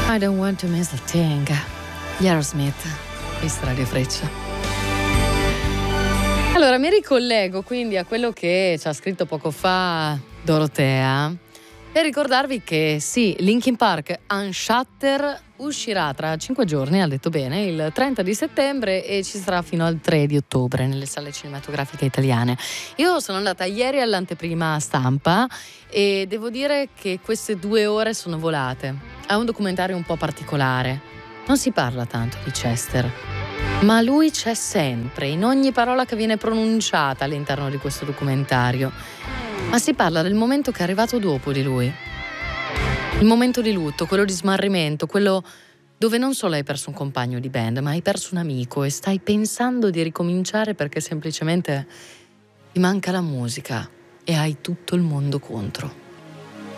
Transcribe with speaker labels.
Speaker 1: I don't want to miss a thing. Gli Aerosmith, questa Radio Freccia. Allora, mi ricollego quindi a quello che ci ha scritto poco fa Dorotea per ricordarvi che sì, Linkin Park Unshatter uscirà tra 5 giorni, ha detto bene, il 30 di settembre e ci sarà fino al 3 di ottobre nelle sale cinematografiche italiane. Io sono andata ieri all'anteprima stampa e devo dire che queste 2 ore sono volate. È un documentario un po' particolare. Non si parla tanto di Chester, ma lui c'è sempre, in ogni parola che viene pronunciata all'interno di questo documentario. Ma si parla del momento che è arrivato dopo di lui. Il momento di lutto, quello di smarrimento, quello dove non solo hai perso un compagno di band, ma hai perso un amico e stai pensando di ricominciare perché semplicemente ti manca la musica e hai tutto il mondo contro.